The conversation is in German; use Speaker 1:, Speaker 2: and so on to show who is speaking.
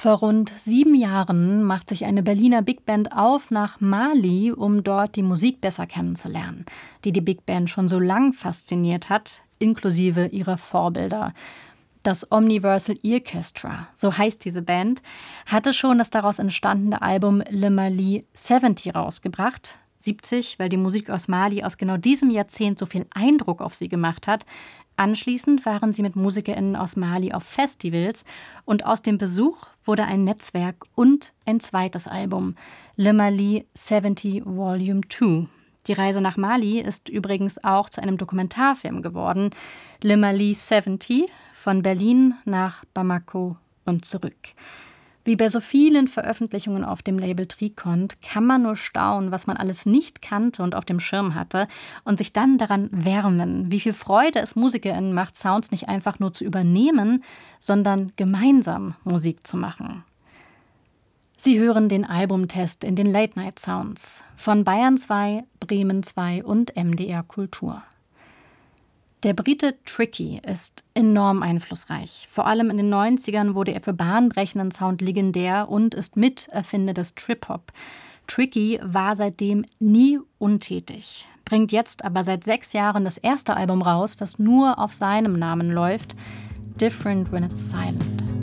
Speaker 1: Vor rund 7 Jahren macht sich eine Berliner Big Band auf nach Mali, um dort die Musik besser kennenzulernen, die die Big Band schon so lang fasziniert hat, inklusive ihrer Vorbilder. Das Omniversal Orchestra, so heißt diese Band, hatte schon das daraus entstandene Album Le Mali 70 rausgebracht. 70, weil die Musik aus Mali aus genau diesem Jahrzehnt so viel Eindruck auf sie gemacht hat. Anschließend waren sie mit MusikerInnen aus Mali auf Festivals und aus dem Besuch wurde ein Netzwerk und ein zweites Album, Le Mali 70 Volume 2. Die Reise nach Mali ist übrigens auch zu einem Dokumentarfilm geworden, Le Mali 70, von Berlin nach Bamako und zurück. Wie bei so vielen Veröffentlichungen auf dem Label Tricont kann man nur staunen, was man alles nicht kannte und auf dem Schirm hatte und sich dann daran wärmen, wie viel Freude es MusikerInnen macht, Sounds nicht einfach nur zu übernehmen, sondern gemeinsam Musik zu machen. Sie hören den Albumtest in den Late Night Sounds von Bayern 2, Bremen 2 und MDR Kultur. Der Brite Tricky ist enorm einflussreich. Vor allem in den 90ern wurde er für bahnbrechenden Sound legendär und ist Miterfinder des Trip-Hop. Tricky war seitdem nie untätig, bringt jetzt aber seit 6 Jahren das erste Album raus, das nur auf seinem Namen läuft, Different When It's Silent.